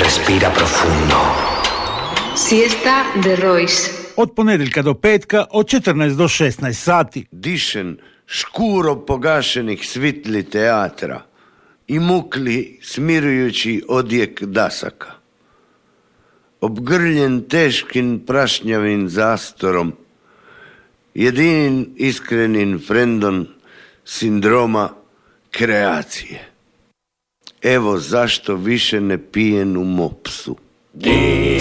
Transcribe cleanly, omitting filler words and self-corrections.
respira profundo. Siesta de Royce. Od ponedjeljka do petka od 14 do 16 sati. Dišen škuro pogašenih svitli teatra i mukli smirujući odjek dasaka. Obgrljen teškim prašnjavim zastorom, jedinim iskrenim frendom sindroma kreacije. Evo zašto više ne pijem u mopsu.